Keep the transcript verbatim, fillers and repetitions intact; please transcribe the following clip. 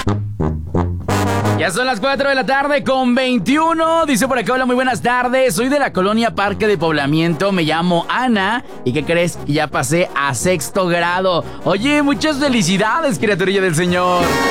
Ya son las cuatro de la tarde con veintiuno. Dice por acá, hola, muy buenas tardes. Soy de la colonia Parque de Poblamiento. Me llamo Ana. ¿Y qué crees? Ya pasé a sexto grado. Oye, muchas felicidades, criaturilla del Señor.